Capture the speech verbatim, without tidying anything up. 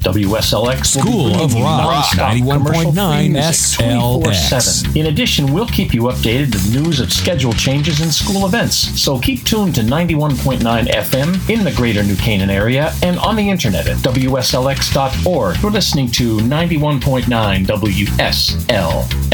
W S L X will be School bringing of you Rock, nonstop ninety-one point commercial-free nine music S L X. twenty-four seven. In addition, we'll keep you updated with news of schedule changes and school events. So keep tuned to ninety-one point nine F M in the greater New Canaan area and on the internet at W S L X dot org. You're listening to ninety-one point nine W S L X.